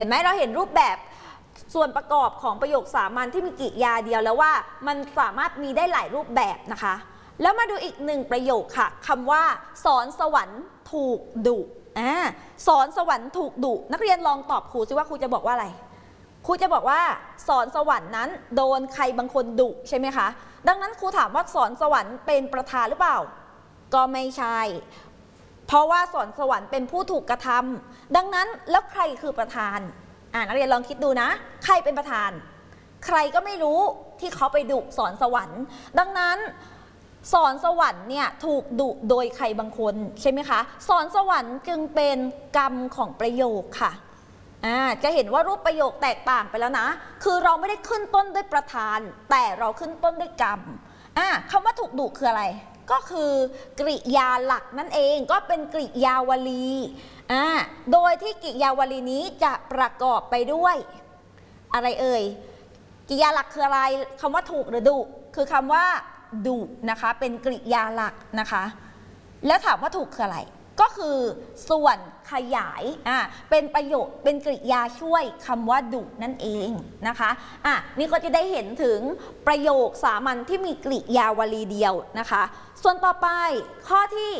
เห็นไหมเราเห็นรูปแบบส่วนประกอบของประโยคสามัญที่มีกริยาเดียวแล้วว่ามันสามารถมีได้หลายรูปแบบนะคะแล้วมาดูอีกหนึ่งประโยคค่ะคำว่าสอนสวรรค์ถูกดุสอนสวรรค์ถูกดุนักเรียนลองตอบครูซิว่าครูจะบอกว่าอะไรครูจะบอกว่าสอนสวรรค์นั้นโดนใครบางคนดุใช่ไหมคะดังนั้นครูถามว่าสอนสวรรค์เป็นประธานหรือเปล่าก็ไม่ใช่เพราะว่าสอนสวรรค์เป็นผู้ถูกกระทำดังนั้นแล้วใครคือประธานนักเรียนลองคิดดูนะใครเป็นประธานใครก็ไม่รู้ที่เขาไปดุสอนสวรรค์ดังนั้นสอนสวรรค์เนี่ยถูกดุโดยใครบางคนใช่ไหมคะสอนสวรรค์จึงเป็นกรรมของประโยคค่ะจะเห็นว่ารูปประโยคแตกต่างไปแล้วนะคือเราไม่ได้ขึ้นต้นด้วยประธานแต่เราขึ้นต้นด้วยกรรมคำว่าถูกดุคืออะไรก็คือกริยาหลักนั่นเองก็เป็นกริยาวลีโดยที่กริยาวลีนี้จะประกอบไปด้วยอะไรเอ่ยกริยาหลักคืออะไรคำว่าถูกหรือดุคือคำว่าดุนะคะเป็นกริยาหลักนะคะแล้วถามว่าถูกคืออะไรก็คือส่วนขยายเป็นประโยคเป็นกริยาช่วยคำว่าดุนั่นเองนะคะนี่ก็จะได้เห็นถึงประโยคสามัญที่มีกริยาวลีเดียวนะคะส่วนต่อไปข้อที่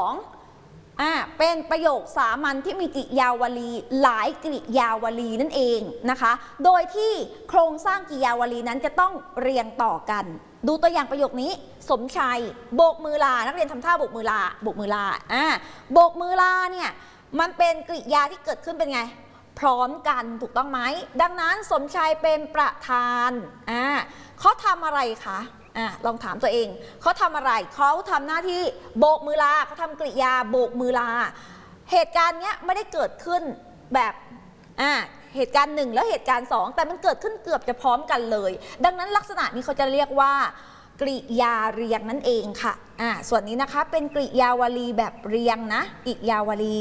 2เป็นประโยคสามัญที่มีกริยาวลีหลายกริยาวลีนั่นเองนะคะโดยที่โครงสร้างกริยาวลีนั้นจะต้องเรียงต่อกันดูตัวอย่างประโยคนี้สมชัยโบกมือลานักเรียนทำท่าโบกมือลาโบกมือลาโบกมือลาเนี่ยมันเป็นกริยาที่เกิดขึ้นเป็นไงพร้อมกันถูกต้องไหมดังนั้นสมชัยเป็นประธานเขาทำอะไรคะลองถามตัวเองเขาทำอะไรเขาทำหน้าที่โบกมือลาเขาทำกริยาโบกมือลาเหตุการณ์เนี้ยไม่ได้เกิดขึ้นแบบเหตุการณ์1แล้วเหตุการณ์2แต่มันเกิดขึ้นเกือบจะพร้อมกันเลยดังนั้นลักษณะนี้เขาจะเรียกว่ากริยาเรียงนั่นเองค่ะส่วนนี้นะคะเป็นกริยาวลีแบบเรียงนะกริยาวลี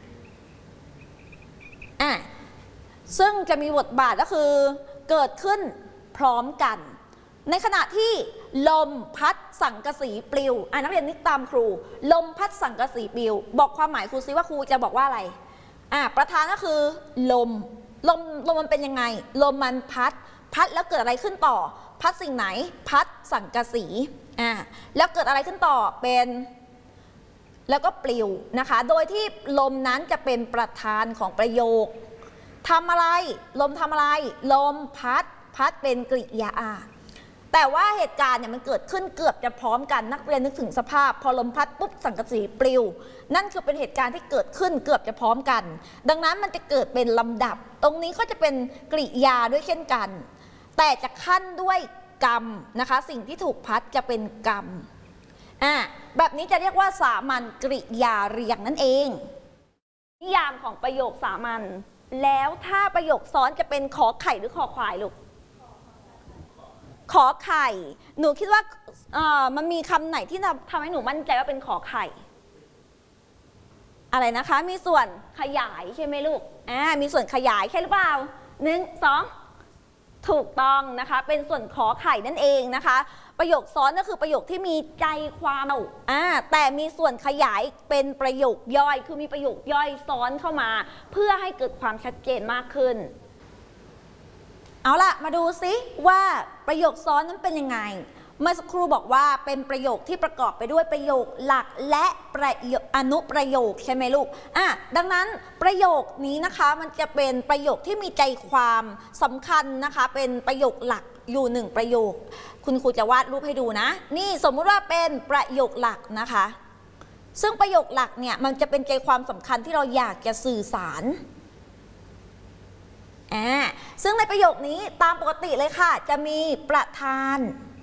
ซึ่งจะมีบทบาทก็คือเกิดขึ้นพร้อมกันในขณะที่ลมพัดสังกะสีปลิวนักเรียนนึกตามครูลมพัดสังกะสีปลิวบอกความหมายครูซิว่าครูจะบอกว่าอะไรประธานก็คือลมมันเป็นยังไงลมมันพัดแล้วเกิดอะไรขึ้นต่อพัดสิ่งไหนพัดสังกะสีแล้วเกิดอะไรขึ้นต่อเป็นแล้วก็ปลิวนะคะโดยที่ลมนั้นจะเป็นประธานของประโยคทำอะไรลมทำอะไรลมพัดเป็นกริยาแต่ว่าเหตุการณ์เนี่ยมันเกิดขึ้นเกือบจะพร้อมกันนักเรียนนึกถึงสภาพพอลมพัดปุ๊บสังกะสีปลิวนั่นคือเป็นเหตุการณ์ที่เกิดขึ้นเกือบจะพร้อมกันดังนั้นมันจะเกิดเป็นลำดับตรงนี้ก็จะเป็นกริยาด้วยเช่นกันแต่จะขั้นด้วยกรรมนะคะสิ่งที่ถูกพัดจะเป็นกรรมแบบนี้จะเรียกว่าสามัญกริยาเรียงนั่นเองนิยามของประโยคสามัญแล้วถ้าประโยคซ้อนจะเป็นขอไข่หรือขอควายลูกขอไข่หนูคิดว่ามันมีคำไหนที่ทำให้หนูมั่นใจว่าเป็นขอไข่อะไรนะคะมีส่วนขยายใช่ไหมลูกมีส่วนขยายใช่หรือเปล่า1 2ถูกต้องนะคะเป็นส่วนขอไข่นั่นเองนะคะประโยคซ้อนก็คือประโยคที่มีใจความแต่มีส่วนขยายเป็นประโยคย่อยคือมีประโยคย่อยซ้อนเข้ามาเพื่อให้เกิดความชัดเจนมากขึ้นเอาล่ะมาดูซิว่าประโยคซ้อนนั้นเป็นยังไงเมื่อสักครู่บอกว่าเป็นประโยคที่ประกอบไปด้วยประโยคหลักและอนุประโยคใช่ไหมลูกดังนั้นประโยคนี้นะคะมันจะเป็นประโยคที่มีใจความสำคัญนะคะเป็นประโยคหลักอยู่1ประโยคคุณครูจะวาดรูปให้ดูนะนี่สมมุติว่าเป็นประโยคหลักนะคะซึ่งประโยคหลักเนี่ยมันจะเป็นใจความสำคัญที่เราอยากจะสื่อสารซึ่งในประโยคนี้ตามปกติเลยค่ะจะมีประธาน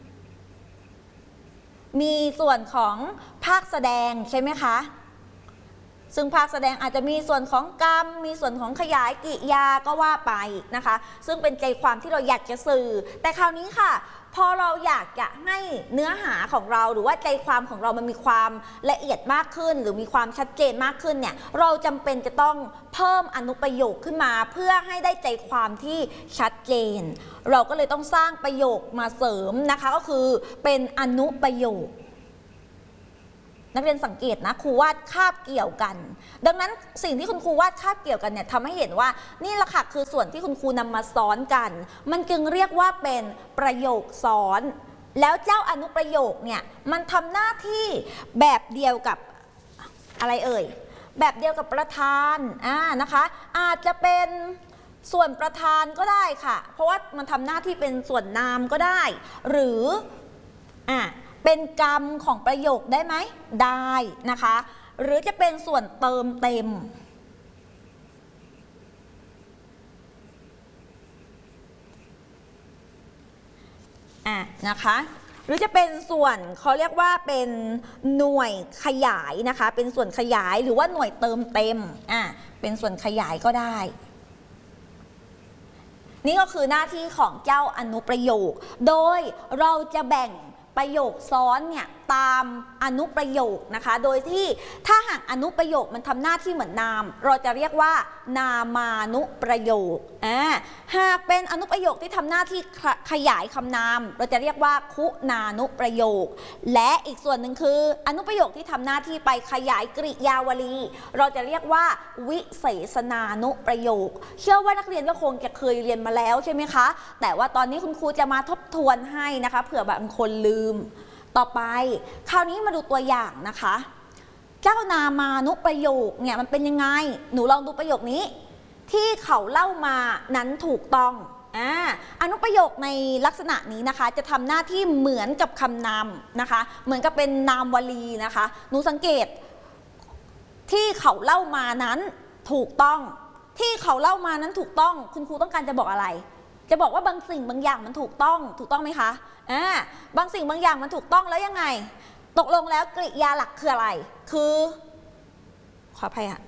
มีส่วนของภาคแสดงใช่ไหมคะซึ่งภาคแสดงอาจจะมีส่วนของกรรมมีส่วนของขยายกริยาก็ว่าไปนะคะซึ่งเป็นใจความที่เราอยากจะสื่อแต่คราวนี้ค่ะพอเราอยากจะให้เนื้อหาของเราหรือว่าใจความของเรามันมีความละเอียดมากขึ้นหรือมีความชัดเจนมากขึ้นเนี่ยเราจำเป็นจะต้องเพิ่มอนุประโยคขึ้นมาเพื่อให้ได้ใจความที่ชัดเจนเราก็เลยต้องสร้างประโยคมาเสริมนะคะก็คือเป็นอนุประโยคนักเรียนสังเกตนะครูวาดคาบเกี่ยวกันดังนั้นสิ่งที่คุณครูวาดคาบเกี่ยวกันเนี่ยทำให้เห็นว่านี่แหละค่ะคือส่วนที่คุณครูนำมาซ้อนกันมันจึงเรียกว่าเป็นประโยคซ้อนแล้วเจ้าอนุประโยคเนี่ยมันทำหน้าที่แบบเดียวกับอะไรเอ่ยแบบเดียวกับประธานนะคะอาจจะเป็นส่วนประธานก็ได้ค่ะเพราะว่ามันทำหน้าที่เป็นส่วนนามก็ได้หรือเป็นกรรมของประโยคได้ไหมได้นะคะหรือจะเป็นส่วนเติมเต็มนะคะหรือจะเป็นส่วนเขาเรียกว่าเป็นหน่วยขยายนะคะเป็นส่วนขยายหรือว่าหน่วยเติมเต็มเป็นส่วนขยายก็ได้นี่ก็คือหน้าที่ของเจ้าอนุประโยคโดยเราจะแบ่งประโยคซ้อนเนี่ยตามอนุประโยคนะคะโดยที่ถ้าหากอนุประโยคมันทำหน้าที่เหมือนนามเราจะเรียกว่านามานุประโยคหากเป็นอนุประโยคที่ทำหน้าที่ขยายคำนามเราจะเรียกว่าคุณานุประโยคและอีกส่วนหนึ่งคืออนุประโยคที่ทำหน้าที่ไปขยายกริยาวลีเราจะเรียกว่าวิเศษณานุประโยคเชื่อว่านักเรียนก็คงจะเคยเรียนมาแล้วใช่ไหมคะแต่ว่าตอนนี้คุณครูจะมาทบทวนให้นะคะเผื่อบางคนลืมต่อไปคราวนี้มาดูตัวอย่างนะคะเจ้านามานุประโยคเนี่ยมันเป็นยังไงหนูลองดูประโยคนี้ที่เขาเล่ามานั้นถูกต้องอนุประโยคในลักษณะนี้นะคะจะทำหน้าที่เหมือนกับคำนามนะคะเหมือนกับเป็นนามวลีนะคะหนูสังเกตที่เขาเล่ามานั้นถูกต้องที่เขาเล่ามานั้นถูกต้องคุณครูต้องการจะบอกอะไรจะบอกว่าบางสิ่งบางอย่างมันถูกต้องไหมคะบางสิ่งบางอย่างมันถูกต้องแล้วยังไงตกลงแล้วกริยาหลักคืออะไรคือขออภัยค่ะ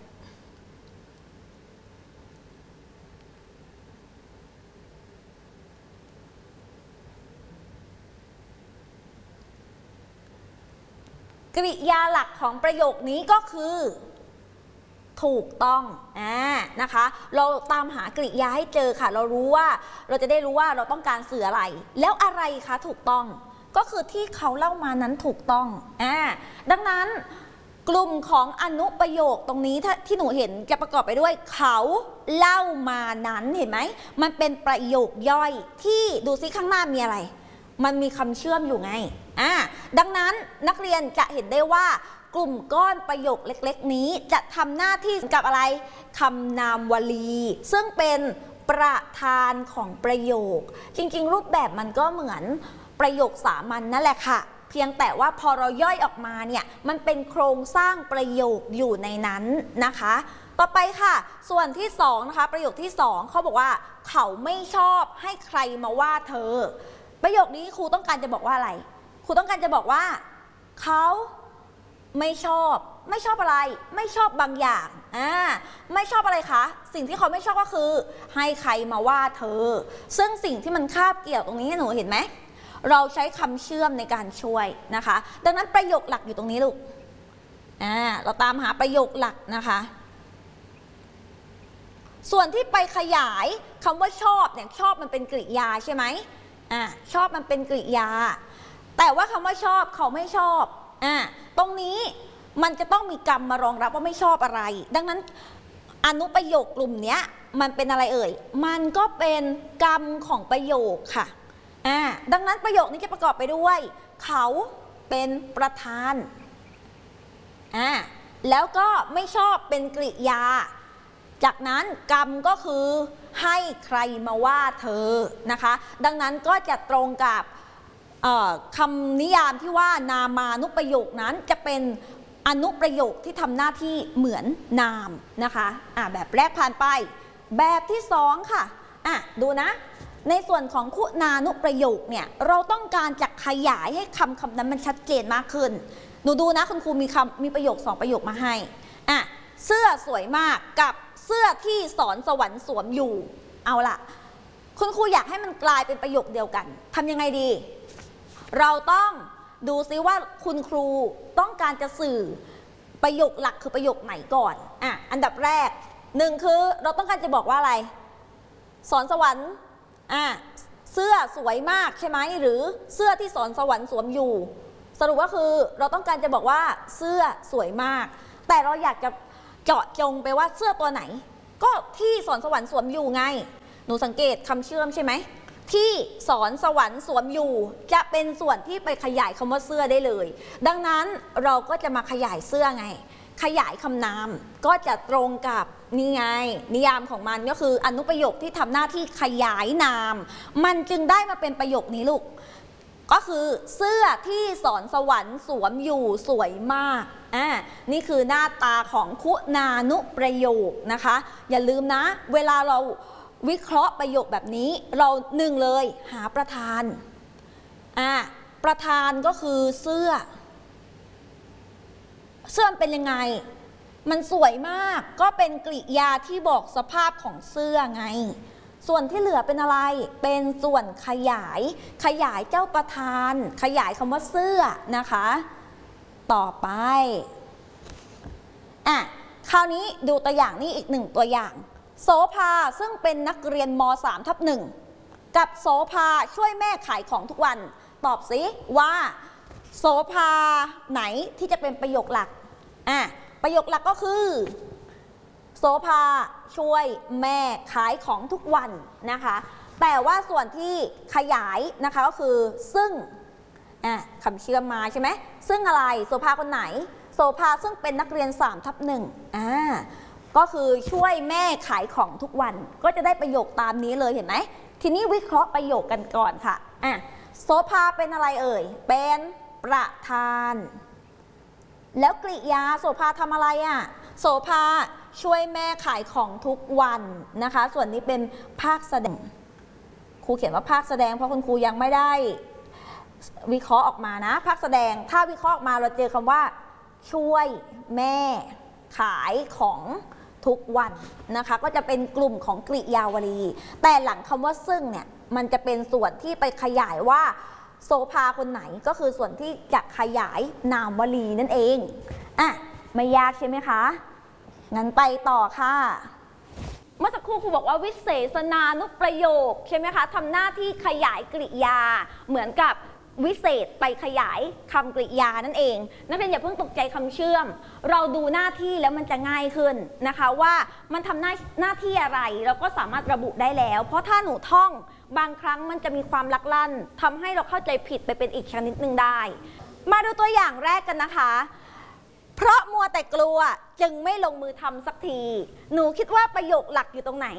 กริยาหลักของประโยคนี้ก็คือถูกต้องนะคะเราตามหากริยาให้เจอค่ะเราจะได้รู้ว่าเราต้องการสื่ออะไรแล้วอะไรคะถูกต้องก็คือที่เขาเล่ามานั้นถูกต้องดังนั้นกลุ่มของอนุประโยคตรงนี้ที่หนูเห็นจะประกอบไปด้วยเขาเล่ามานั้นเห็นไหมมันเป็นประโยคย่อยที่ดูซิข้างหน้ามีอะไรมันมีคำเชื่อมอยู่ไงดังนั้นนักเรียนจะเห็นได้ว่ากลุ่มก้อนประโยคเล็กๆนี้จะทำหน้าที่กับอะไรคำนามวลีซึ่งเป็นประธานของประโยคจริงๆรูปแบบมันก็เหมือนประโยคสามัญนั่นแหละค่ะเพียงแต่ว่าพอเราย่อยออกมาเนี่ยมันเป็นโครงสร้างประโยคอยู่ในนั้นนะคะต่อไปค่ะส่วนที่2นะคะประโยคที่2เขาบอกว่าเขาไม่ชอบให้ใครมาว่าเธอประโยคนี้ครูต้องการจะบอกว่าอะไรครูต้องการจะบอกว่าเขาไม่ชอบอะไรไม่ชอบบางอย่างไม่ชอบอะไรคะสิ่งที่เขาไม่ชอบก็คือให้ใครมาว่าเธอซึ่งสิ่งที่มันคาบเกี่ยวตรงนี้หนูเห็นไหมเราใช้คำเชื่อมในการช่วยนะคะดังนั้นประโยคหลักอยู่ตรงนี้ลูกเราตามหาประโยคหลักนะคะส่วนที่ไปขยายคำว่าชอบเนี่ยชอบมันเป็นกริยาใช่ไหมชอบมันเป็นกริยาแต่ว่าคำว่าชอบเขาไม่ชอบตรงนี้มันจะต้องมีกรรมมารองรับว่าไม่ชอบอะไรดังนั้นอนุประโยคกลุ่มนี้มันเป็นอะไรเอ่ยมันก็เป็นกรรมของประโยคค่ะดังนั้นประโยคนี้จะประกอบไปด้วยเขาเป็นประธานแล้วก็ไม่ชอบเป็นกริยาจากนั้นกรรมก็คือให้ใครมาว่าเธอนะคะดังนั้นก็จะตรงกับคำนิยามที่ว่านามานุประโยคนั้นจะเป็นอนุประโยคที่ทำหน้าที่เหมือนนามนะคะแบบแรกผ่านไปแบบที่2ค่ะดูนะในส่วนของคุณานุประโยคเนี่ยเราต้องการจะขยายให้คำนั้นมันชัดเจนมากขึ้นหนูดูนะคุณครูมีประโยค2ประโยคมาให้เสื้อสวยมากกับเสื้อที่สอนสวรรค์สวมอยู่เอาล่ะคุณครูอยากให้มันกลายเป็นประโยคเดียวกันทำยังไงดีเราต้องดูซิว่าคุณครูต้องการจะสื่อประโยคหลักคือประโยคไหนก่อนอันดับแรก1คือเราต้องการจะบอกว่าอะไรสอนสวรรค์เสื้อสวยมากใช่ไหมหรือเสื้อที่สอนสวรรค์สวมอยู่สรุปก็คือเราต้องการจะบอกว่าเสื้อสวยมากแต่เราอยากจะเจาะจงไปว่าเสื้อตัวไหนก็ที่สอนสวรรค์สวมอยู่ไงหนูสังเกตคำเชื่อมใช่ไหมที่สอนสวรรค์สวมอยู่จะเป็นส่วนที่ไปขยายคำว่าเสื้อได้เลยดังนั้นเราก็จะมาขยายเสื้อไงขยายคำนามก็จะตรงกับนี่ไงนิยามของมันก็คืออนุประโยคที่ทำหน้าที่ขยายนามมันจึงได้มาเป็นประโยคนี้ลูกก็คือเสื้อที่สอนสวรรค์สวมอยู่สวยมากนี่คือหน้าตาของคุณานุประโยคนะคะอย่าลืมนะเวลาเราวิเคราะห์ประโยคแบบนี้เราหนึ่งเลยหาประธานประธานก็คือเสื้อมันเป็นยังไงมันสวยมากก็เป็นกริยาที่บอกสภาพของเสื้อไงส่วนที่เหลือเป็นอะไรเป็นส่วนขยายเจ้าประธานขยายคำว่าเสื้อนะคะต่อไปคราวนี้ดูตัวอย่างนี้อีกหนึ่งตัวอย่างโสภาซึ่งเป็นนักเรียนม.3/1 กับโสภาช่วยแม่ขายของทุกวันตอบสิว่าโสภาไหนที่จะเป็นประโยคหลักประโยคหลักก็คือโสภาช่วยแม่ขายของทุกวันนะคะแต่ว่าส่วนที่ขยายนะคะก็คือซึ่งคำเชื่อมมาใช่ไหมซึ่งอะไรโสภาคนไหนโสภาซึ่งเป็นนักเรียน3/1ก็คือช่วยแม่ขายของทุกวันก็จะได้ประโยคตามนี้เลยเห็นไหมทีนี้วิเคราะห์ประโยคกันก่อนค่ะโสภาเป็นอะไรเอ่ยเป็นประธานแล้วกริยาโสภาทำอะไรโสภาช่วยแม่ขายของทุกวันนะคะส่วนนี้เป็นภาคแสดงครูเขียนว่าภาคแสดงเพราะคุณครูยังไม่ได้วิเคราะห์ออกมานะภาคแสดงถ้าวิเคราะห์ออกมาเราเจอคำว่าช่วยแม่ขายของทุกวันนะคะก็จะเป็นกลุ่มของกริยาวลีแต่หลังคำว่าซึ่งเนี่ยมันจะเป็นส่วนที่ไปขยายว่าโสภาคนไหนก็คือส่วนที่จะขยายนามวลีนั่นเองไม่ยากใช่ไหมคะงั้นไปต่อค่ะเมื่อสักครู่ครูบอกว่าวิเศษณานุประโยคใช่ไหมคะทำหน้าที่ขยายกริยาเหมือนกับวิเศษไปขยายคำกริยานั่นเองนักเรียนอย่าเพิ่งตกใจคำเชื่อมเราดูหน้าที่แล้วมันจะง่ายขึ้นนะคะว่ามันทำหน้าที่อะไรเราก็สามารถระบุได้แล้วเพราะถ้าหนูท่องบางครั้งมันจะมีความลักลั่นทำให้เราเข้าใจผิดไปเป็นอีกชนิดหนึ่งได้มาดูตัวอย่างแรกกันนะคะเพราะมัวแต่กลัวจึงไม่ลงมือทำสักทีหนูคิดว่าประโยคหลักอยู่ตรงไหน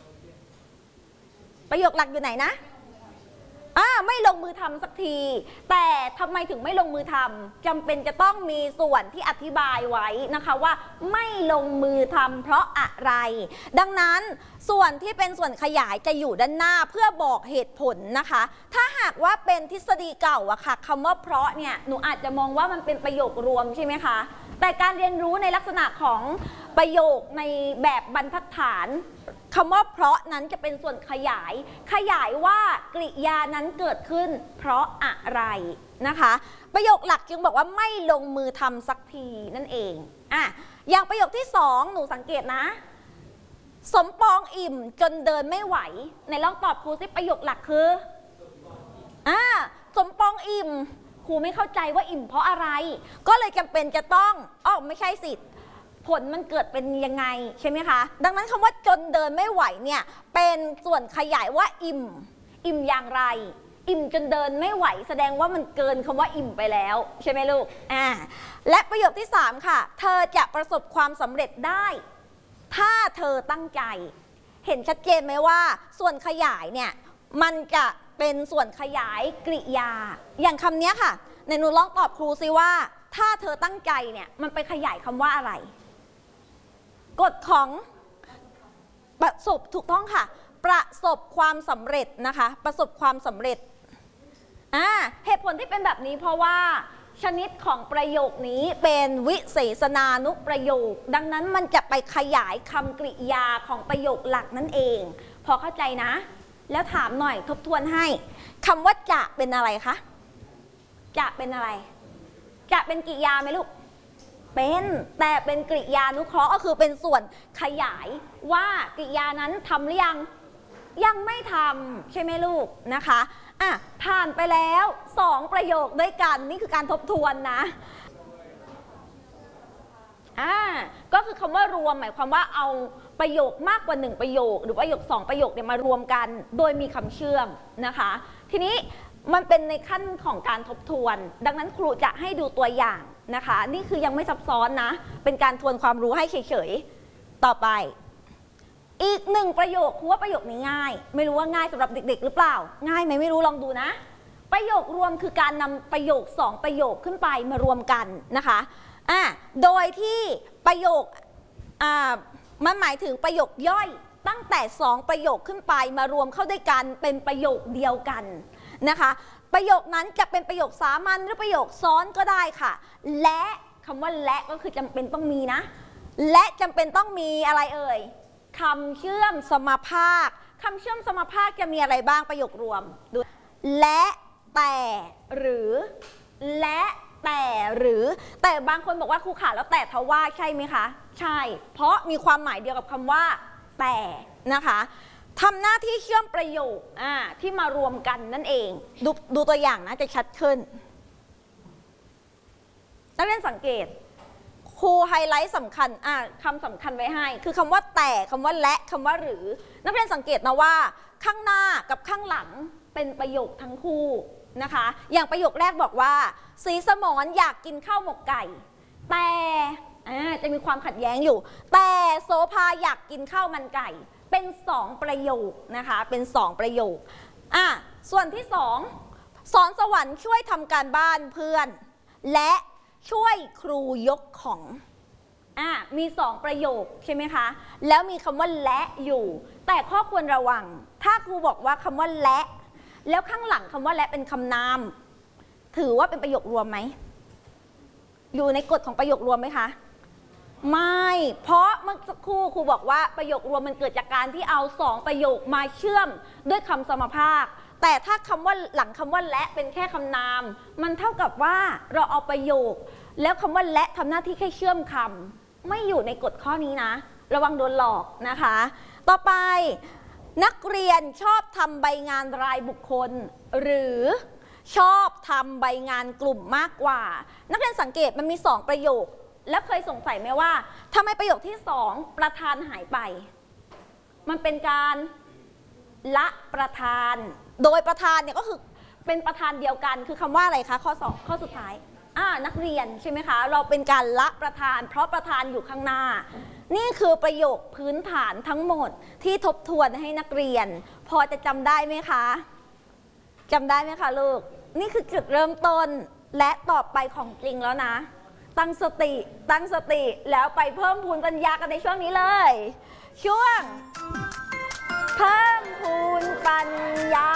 ประโยคหลักอยู่ไหนนะไม่ลงมือทำสักทีแต่ทำไมถึงไม่ลงมือทำจำเป็นจะต้องมีส่วนที่อธิบายไว้นะคะว่าไม่ลงมือทำเพราะอะไรดังนั้นส่วนที่เป็นส่วนขยายจะอยู่ด้านหน้าเพื่อบอกเหตุผลนะคะถ้าหากว่าเป็นทฤษฎีเก่าอะค่ะคำว่าเพราะเนี่ยหนูอาจจะมองว่ามันเป็นประโยครวมใช่ไหมคะแต่การเรียนรู้ในลักษณะของประโยคในแบบบรรทัดฐานคำว่าเพราะนั้นจะเป็นส่วนขยายว่ากริยานั้นเกิดขึ้นเพราะอะไรนะคะประโยคหลักจึงบอกว่าไม่ลงมือทำสักทีนั่นเองอย่างประโยคที่สองหนูสังเกตนะสมปองอิ่มจนเดินไม่ไหวในลองตอบครูสิประโยคหลักคือสมปองอิ่มครูไม่เข้าใจว่าอิ่มเพราะอะไรก็เลยจำเป็นจะต้องไม่ใช่สิผลมันเกิดเป็นยังไงใช่ไหมคะดังนั้นคำว่าจนเดินไม่ไหวเนี่ยเป็นส่วนขยายว่าอิ่มอย่างไรอิ่มจนเดินไม่ไหวแสดงว่ามันเกินคำว่าอิ่มไปแล้วใช่ไหมลูกและประโยคที่3ค่ะเธอจะประสบความสำเร็จได้ถ้าเธอตั้งใจเห็นชัดเจนไหมว่าส่วนขยายเนี่ยมันจะเป็นส่วนขยายกริยาอย่างคำนี้ค่ะในหนูลองตอบครูซิว่าถ้าเธอตั้งใจเนี่ยมันไปขยายคำว่าอะไรกฎของประสบถูกต้องค่ะประสบความสำเร็จนะคะประสบความสำเร็จเหตุผลที่เป็นแบบนี้เพราะว่าชนิดของประโยคนี้เป็นวิเศษณานุประโยคดังนั้นมันจะไปขยายคำกริยาของประโยคหลักนั่นเองพอเข้าใจนะแล้วถามหน่อยทบทวนให้คำว่าจะเป็นอะไรคะจะเป็นอะไรจะเป็นกริยาไหมลูกเป็นแต่เป็นกริยานุเคราะห์ก็คือเป็นส่วนขยายว่ากริยานั้นทำหรือยังยังไม่ทำใช่ไหมลูกนะคะอ่ะผ่านไปแล้ว2ประโยคด้วยกันนี่คือการทบทวนนะก็คือคำว่ารวมหมายความว่าเอาประโยคมากกว่า1ประโยคหรือประโยค2ประโยคเนี่ยมารวมกันโดยมีคำเชื่อมนะคะทีนี้มันเป็นในขั้นของการทบทวนดังนั้นครูจะให้ดูตัวอย่างนะคะนี่คือยังไม่ซับซ้อนนะเป็นการทวนความรู้ให้เฉยๆต่อไปอีก1ประโยคครูว่าประโยคนี้ง่ายไม่รู้ว่าง่ายสำหรับเด็กๆหรือเปล่าง่ายไหมไม่รู้ลองดูนะประโยครวมคือการนำประโยค2ประโยคขึ้นไปมารวมกันนะคะโดยที่ประโยคมันหมายถึงประโยคย่อยตั้งแต่2ประโยคขึ้นไปมารวมเข้าด้วยกันเป็นประโยคเดียวกันนะคะประโยคนั้นจะเป็นประโยคสามัญหรือประโยคซ้อนก็ได้ค่ะและคำว่าและก็คือจำเป็นต้องมีนะและจำเป็นต้องมีอะไรเอ่ยคำเชื่อมสมภาคคำเชื่อมสมภาคจะมีอะไรบ้างประโยครวมดูและแต่หรือและแต่หรือแต่บางคนบอกว่าครูขาแล้วแต่ทว่าใช่ไหมคะใช่เพราะมีความหมายเดียวกับคำว่าแต่นะคะทำหน้าที่เชื่อมประโยคที่มารวมกันนั่นเองดูตัวอย่างนะจะชัดขึ้นนักเรียนสังเกตครูไฮไลท์สำคัญคำสำคัญไว้ให้คือคำว่าแต่คำว่าและคำว่าหรือนักเรียนสังเกตนะว่าข้างหน้ากับข้างหลังเป็นประโยคทั้งคู่นะคะอย่างประโยคแรกบอกว่าศรีสมรอยากกินข้าวหมกไก่แต่จะมีความขัดแย้งอยู่แต่โสภาอยากกินข้าวมันไก่เป็น2ประโยคนะคะเป็น2ประโยคส่วนที่2สอนสวรรค์ช่วยทำการบ้านเพื่อนและช่วยครูยกของมี2ประโยคใช่ไหมคะแล้วมีคำว่าและอยู่แต่ข้อควรระวังถ้าครูบอกว่าคำว่าและแล้วข้างหลังคำว่าและเป็นคำนามถือว่าเป็นประโยครวมไหมอยู่ในกฎของประโยครวมไหมคะไม่เพราะเมื่อสักครู่ครูบอกว่าประโยครวมมันเกิดจากการที่เอา2ประโยคมาเชื่อมด้วยคำสมภาคแต่ถ้าคำว่าหลังคำว่าและเป็นแค่คำนามมันเท่ากับว่าเราเอาประโยคแล้วคำว่าและทำหน้าที่แค่เชื่อมคำไม่อยู่ในกฎข้อนี้นะระวังโดนหลอกนะคะต่อไปนักเรียนชอบทำใบงานรายบุคคลหรือชอบทำใบงานกลุ่มมากกว่านักเรียนสังเกตมันมี2ประโยคแล้วเคยสงสัยไหมว่าทำไมประโยคที่2ประธานหายไปมันเป็นการละประธานโดยประธานเนี่ยก็คือเป็นประธานเดียวกันคือคำว่าอะไรคะข้อ2ข้อสุดท้ายนักเรียนใช่ไหมคะเราเป็นการละประธานเพราะประธานอยู่ข้างหน้านี่คือประโยคพื้นฐานทั้งหมดที่ทบทวนให้นักเรียนพอจะจำได้ไหมคะจำได้ไหมคะลูกนี่คือจุดเริ่มต้นและต่อไปของจริงแล้วนะตั้งสติแล้วไปเพิ่มพูนปัญญากันในช่วงนี้เลยช่วงเพิ่มพูนปัญญา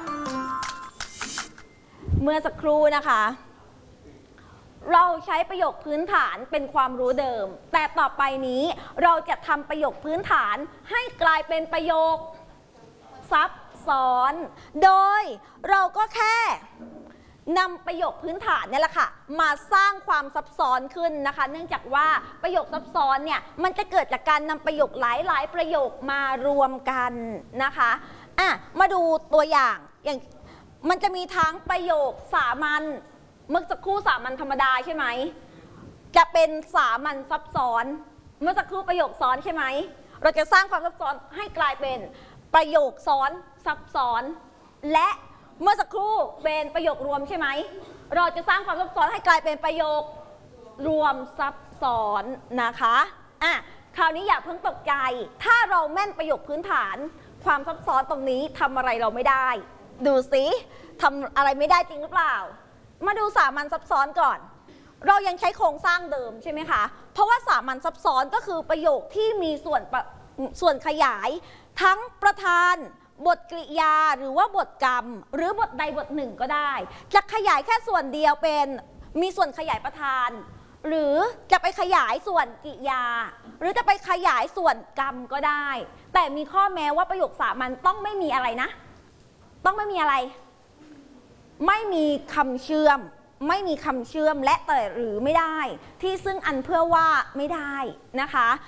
เมื่อสักครู่นะคะเราใช้ประโยคพื้นฐานเป็นความรู้เดิมแต่ต่อไปนี้เราจะทำประโยคพื้นฐานให้กลายเป็นประโยคซับซ้อนโดยเราก็แค่นำประโยคพื้นฐานนี่แหละค่ะมาสร้างความซับซ้อนขึ้นนะคะเนื่องจากว่าประโยคซับซ้อนเนี่ยมันจะเกิดจากการนำประโยคหลายประโยคมารวมกันนะคะมาดูตัวอย่างมันจะมีทั้งประโยคสามัญเมื่อสักครู่สามัญธรรมดาใช่ไหมจะเป็นสามัญซับซ้อนเมื่อสักครู่ประโยคซ้อนใช่ไหมเราจะสร้างความซับซ้อนให้กลายเป็นประโยคซ้อนซับซ้อนและเมื่อสักครู่เป็นประโยครวมใช่ไหมเราจะสร้างความซับซ้อนให้กลายเป็นประโยครวมซับซ้อนนะคะคราวนี้อย่าเพิ่งตกใจถ้าเราแม่นประโยคพื้นฐานความซับซ้อนตรงนี้ทำอะไรเราไม่ได้ดูสิทำอะไรไม่ได้จริงหรือเปล่ามาดูสามัญซับซ้อนก่อนเรายังใช้โครงสร้างเดิมใช่ไหมคะเพราะว่าสามัญซับซ้อนก็คือประโยคที่มีส่วนขยายทั้งประธานบทกริยาหรือว่าบทกรรมหรือบทใดบทหนึ่งก็ได้จะขยายแค่ส่วนเดียวเป็นมีส่วนขยายประธานหรือจะไปขยายส่วนกริยาหรือจะไปขยายส่วนกรรมก็ได้แต่มีข้อแม้ว่าประโยคสามัญต้องไม่มีอะไรนะต้องไม่มีอะไรไม่มีคำเชื่อมและแต่หรือไม่ได้ที่ซึ่งอันเพื่อว่าไม่ได้นะคะ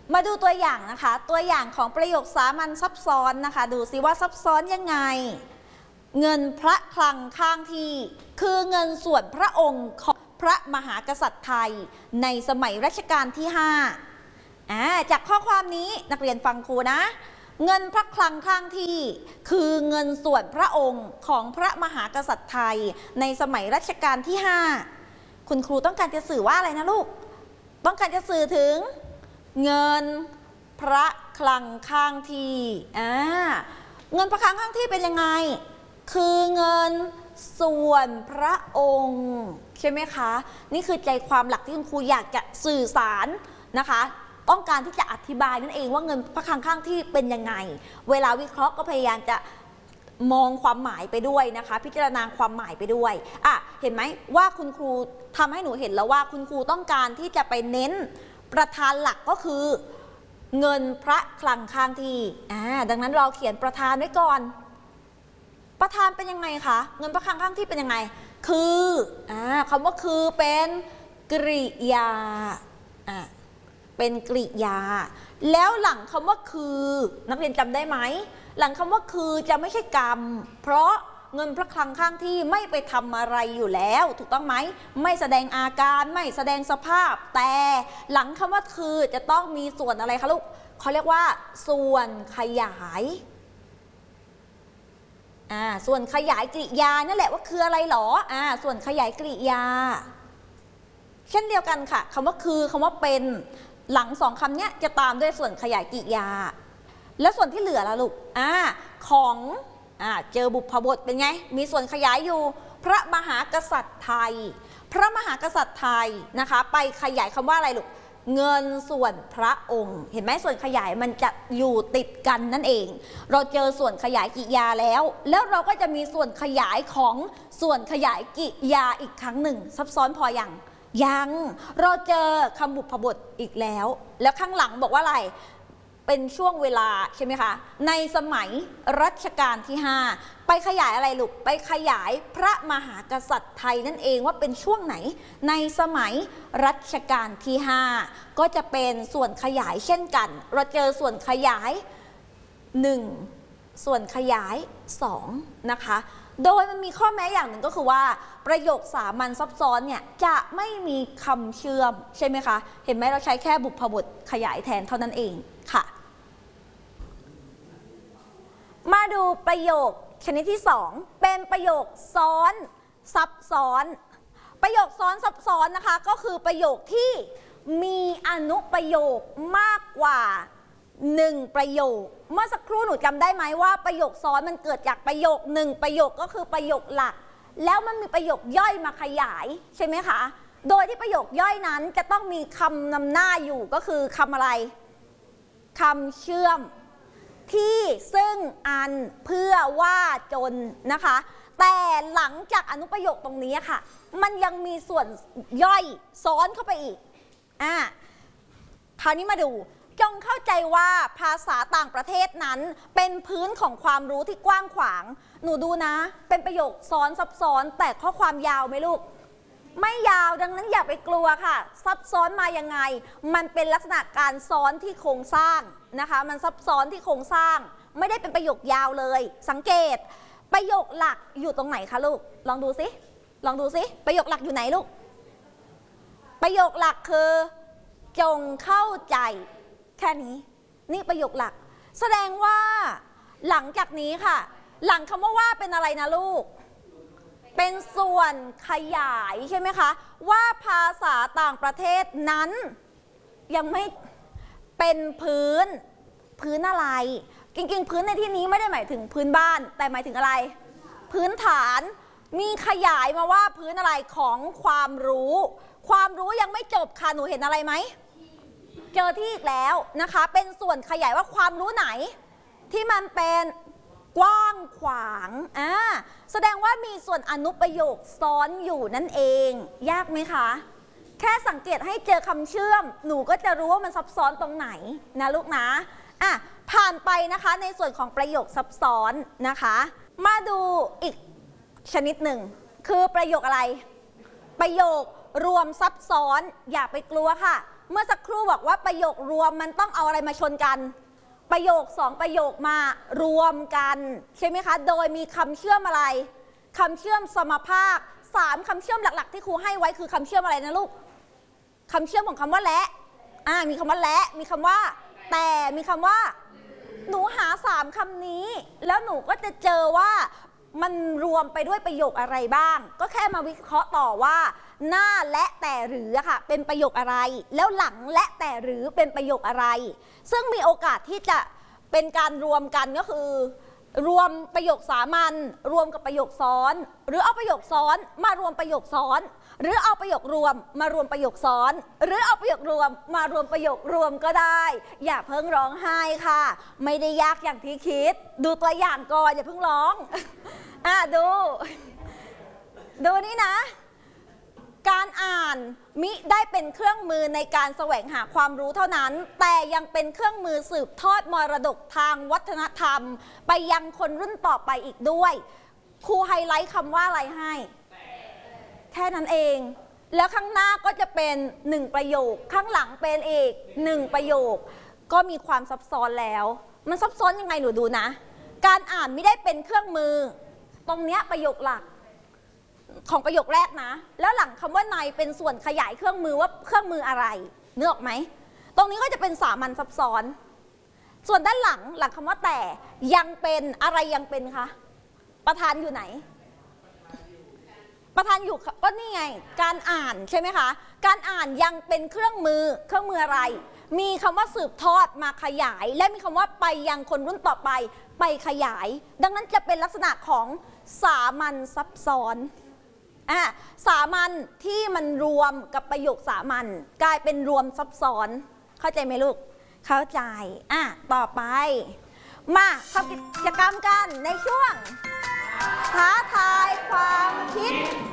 มาดูตัวอย่างนะคะ ตัวอย่างของประโยคสามัญซับซ้อนนะคะ ดูซิว่าซับซ้อนยังไง เงินพระคลังข้างที่คือเงินส่วนพระองค์ของพระมหากษัตริย์ไทยในสมัยรัชกาลที่5จากข้อความนี้นักเรียนฟังครูนะ เงินพระคลังข้างที่คือเงินส่วนพระองค์ของพระมหากษัตริย์ไทยในสมัยรัชกาลที่5คุณครูต้องการจะสื่อว่าอะไรนะลูกต้องการจะสื่อถึงเงินพระคลังข้างที่เงินพระคลังข้างที่เป็นยังไงคือเงินส่วนพระองค์ใช่ไหมคะนี่คือใจความหลักที่คุณครูอยากจะสื่อสารนะคะต้องการที่จะอธิบายนั่นเองว่าเงินพระคลังข้างที่เป็นยังไงเวลาวิเคราะห์ก็พยายามจะมองความหมายไปด้วยนะคะพิจารณาความหมายไปด้วยเห็นไหมว่าคุณครูทำให้หนูเห็นแล้วว่าคุณครูต้องการที่จะไปเน้นประธานหลักก็คือเงินพระคลังข้างที่ดังนั้นเราเขียนประธานไว้ก่อนประธานเป็นยังไงคะเงินพระคลังข้างที่เป็นยังไงคือคำว่าคือเป็นกริยาเป็นกริยาแล้วหลังคำว่าคือนักเรียนจำได้ไหมหลังคำว่าคือจะไม่ใช่กรรมเพราะเงินพระคลังข้างที่ไม่ไปทำอะไรอยู่แล้วถูกต้องไหมไม่แสดงอาการไม่แสดงสภาพแต่หลังคำว่าคือจะต้องมีส่วนอะไรคะลูกเขาเรียกว่าส่วนขยายส่วนขยายกริยานั่นแหละว่าคืออะไรหรอส่วนขยายกริยาเช่นเดียวกันค่ะคำว่าคือคำว่าเป็นหลังสองคำนี้จะตามด้วยส่วนขยายกริยาแล้วส่วนที่เหลือล่ะลูกของเจอบุพบทเป็นไงมีส่วนขยายอยู่พระมหากษัตริย์ไทยพระมหากษัตริย์ไทยนะคะไปขยายคำว่าอะไรลูกเงินส่วนพระองค์เห็นไหมส่วนขยายมันจะอยู่ติดกันนั่นเองเราเจอส่วนขยายกริยาแล้วเราก็จะมีส่วนขยายของส่วนขยายกริยาอีกครั้งหนึ่งซับซ้อนพอยังเราเจอคำบุพบทอีกแล้วข้างหลังบอกว่าอะไรเป็นช่วงเวลาใช่ไหมคะในสมัยรัชกาลที่5ไปขยายอะไรลูกไปขยายพระมหากษัตริย์ไทยนั่นเองว่าเป็นช่วงไหนในสมัยรัชกาลที่5ก็จะเป็นส่วนขยายเช่นกันเราเจอส่วนขยาย1ส่วนขยาย2นะคะโดยมันมีข้อแม้อย่างหนึ่งก็คือว่าประโยคสามัญซับซ้อนเนี่ยจะไม่มีคำเชื่อมใช่ไหมคะเห็นไหมเราใช้แค่บุพบทขยายแทนเท่านั้นเองค่ะมาดูประโยคชนิดที่2เป็นประโยคซ้อนซับซ้อนประโยคซ้อนซับซ้อนนะคะก็คือประโยคที่มีอนุประโยคมากกว่า1ประโยคเมื่อสักครู่หนูจำได้ไหมว่าประโยคซ้อนมันเกิดจากประโยค1ประโยคก็คือประโยคหลักแล้วมันมีประโยคย่อยมาขยายใช่ไหมคะโดยที่ประโยคย่อยนั้นจะต้องมีคำนำหน้าอยู่ก็คือคำอะไรคำเชื่อมที่ซึ่งอันเพื่อว่าจนนะคะแต่หลังจากอนุประโยคตรงนี้ค่ะมันยังมีส่วนย่อยซ้อนเข้าไปอีกคราวนี้มาดูจงเข้าใจว่าภาษาต่างประเทศนั้นเป็นพื้นของความรู้ที่กว้างขวางหนูดูนะเป็นประโยคซ้อนซับซ้อนแต่ข้อความยาวไหมลูกไม่ยาวดังนั้นอย่าไปกลัวค่ะซับซ้อนมายังไงมันเป็นลักษณะการซ้อนที่โครงสร้างนะคะมันซับซ้อนที่โครงสร้างไม่ได้เป็นประโยคยาวเลยสังเกตประโยคหลักอยู่ตรงไหนคะลูกลองดูสิประโยคหลักอยู่ไหนลูกประโยคหลักคือจงเข้าใจแค่นี้นี่ประโยคหลักแสดงว่าหลังจากนี้ค่ะหลังคำว่าเป็นอะไรนะลูกเป็นส่วนขยายใช่ไหมคะว่าภาษาต่างประเทศนั้นยังไม่เป็นพื้นอะไรจริงๆพื้นในที่นี้ไม่ได้หมายถึงพื้นบ้านแต่หมายถึงอะไรพื้นฐานมีขยายมาว่าพื้นอะไรของความรู้ยังไม่จบค่ะหนูเห็นอะไรไหมเจอที่อีกแล้วนะคะเป็นส่วนขยายว่าความรู้ไหนที่มันเป็นกว้างขวางแสดงว่ามีส่วนอนุประโยคซ้อนอยู่นั่นเองยากไหมคะแค่สังเกตให้เจอคำเชื่อมหนูก็จะรู้ว่ามันซับซ้อนตรงไหนนะลูกนะผ่านไปนะคะในส่วนของประโยคซับซ้อนนะคะมาดูอีกชนิดหนึ่งคือประโยคอะไรประโยครวมซับซ้อนอย่าไปกลัวค่ะเมื่อสักครู่บอกว่าประโยครวมมันต้องเอาอะไรมาชนกันประโยค2ประโยคมารวมกันใช่ไหมคะโดยมีคำเชื่อมอะไรคำเชื่อมสมภาค3คำเชื่อมหลักๆที่ครูให้ไว้คือคำเชื่อมอะไรนะลูกคำเชื่อมของคำว่าและมีคำว่าและมีคำว่าแต่มีคำว่าหนูหา3คำนี้แล้วหนูก็จะเจอว่ามันรวมไปด้วยประโยคอะไรบ้างก็แค่มาวิเคราะห์ต่อว่าหน้าและแต่หรือค่ะเป็นประโยคอะไรแล้วหลังและแต่หรือเป็นประโยคอะไรซึ่งมีโอกาสที่จะเป็นการรวมกันก็คือรวมประโยคสามัญรวมกับประโยคซ้อนหรือเอาประโยคซ้อนมารวมประโยคซ้อนหรือเอาประโยครวมมารวมประโยคซ้อนหรือเอาประโยครวมมารวมประโยครวมก็ได้อย่าเพิ่งร้องไห้ค่ะไม่ได้ยากอย่างที่คิดดูตัวอย่างก่อนอย่าเพิ่งร้องดูนี่นะการอ่านมิได้เป็นเครื่องมือในการแสวงหาความรู้เท่านั้นแต่ยังเป็นเครื่องมือสืบทอดมรดกทางวัฒนธรรมไปยังคนรุ่นต่อไปอีกด้วยครูไฮไลท์คำว่าอะไรให้แค่นั้นเองแล้วข้างหน้าก็จะเป็น1ประโยคข้างหลังเป็นอีก1ประโยคก็มีความซับซ้อนแล้วมันซับซ้อนยังไงหนูดูนะการอ่านไม่ได้เป็นเครื่องมือตรงเนี้ยประโยคหลักของประโยคแรกนะแล้วหลังคำว่าในเป็นส่วนขยายเครื่องมือว่าเครื่องมืออะไรนึกออกไหมตรงนี้ก็จะเป็นสามัญซับซ้อนส่วนด้านหลังคำว่าแต่ยังเป็นอะไรยังเป็นคะประธานอยู่ไหนประธานอยู่ก็นี่ไงการอ่านใช่ไหมคะการอ่านยังเป็นเครื่องมืออะไรมีคำว่าสืบทอดมาขยายและมีคำว่าไปยังคนรุ่นต่อไปไปขยายดังนั้นจะเป็นลักษณะของสามัญซับซ้อนสามัญที่มันรวมกับประโยคสามัญกลายเป็นรวมซับซ้อนเข้าใจไหมลูกเข้าใจต่อไปมาทำกิจกรรมกันในช่วงท้าทายความคิด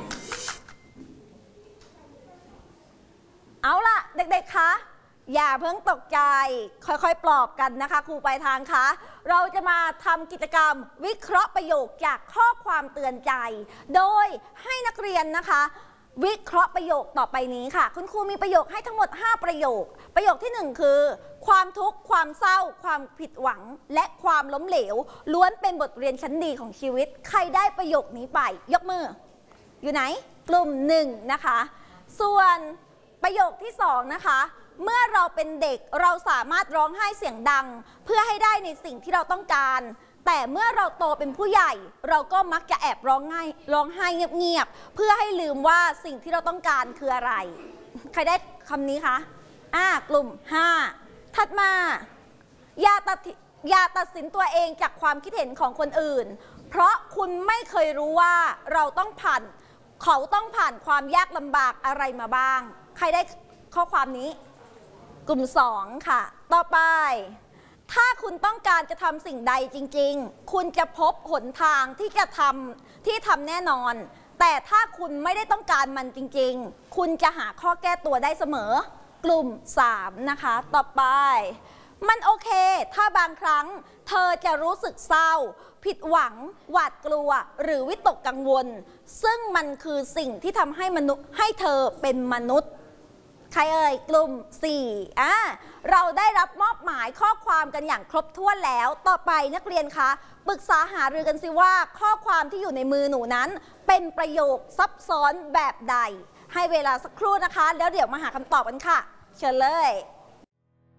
เอาล่ะเด็กๆคะอย่าเพิ่งตกใจค่อยๆปลอบกันนะคะครูปลายทางคะเราจะมาทำกิจกรรมวิเคราะห์ประโยคจากข้อความเตือนใจโดยให้นักเรียนนะคะวิเคราะห์ประโยคต่อไปนี้ค่ะคุณครูมีประโยคให้ทั้งหมด5ประโยคประโยคที่1คือความทุกข์ความเศร้าความผิดหวังและความล้มเหลวล้วนเป็นบทเรียนชั้นดีของชีวิตใครได้ประโยคนี้ไปยกมืออยู่ไหนกลุ่ม1นะคะส่วนประโยคที่2นะคะเมื่อเราเป็นเด็กเราสามารถร้องไห้เสียงดังเพื่อให้ได้ในสิ่งที่เราต้องการแต่เมื่อเราโตเป็นผู้ใหญ่เราก็มักจะแอบร้องไห้เงียบๆเพื่อให้ลืมว่าสิ่งที่เราต้องการคืออะไรใครได้คำนี้คะกลุ่ม5ถัดมาอย่าตัดสินตัวเองจากความคิดเห็นของคนอื่นเพราะคุณไม่เคยรู้ว่าเขาต้องผ่านความยากลำบากอะไรมาบ้างใครได้ข้อความนี้กลุ่ม2ค่ะต่อไปถ้าคุณต้องการจะทำสิ่งใดจริงๆคุณจะพบหนทางที่ทำแน่นอนแต่ถ้าคุณไม่ได้ต้องการมันจริงๆคุณจะหาข้อแก้ตัวได้เสมอกลุ่ม3นะคะต่อไปมันโอเคถ้าบางครั้งเธอจะรู้สึกเศร้าผิดหวังหวาดกลัวหรือวิตกกังวลซึ่งมันคือสิ่งที่ทำให้เธอเป็นมนุษย์ใครเอ่ยกลุ่ม4เราได้รับมอบหมายข้อความกันอย่างครบถ้วนแล้วต่อไปนักเรียนคะปรึกษาหารือกันสิว่าข้อความที่อยู่ในมือหนูนั้นเป็นประโยคซับซ้อนแบบใดให้เวลาสักครู่นะคะแล้วเดี๋ยวมาหาคำตอบกันค่ะเชิญเลย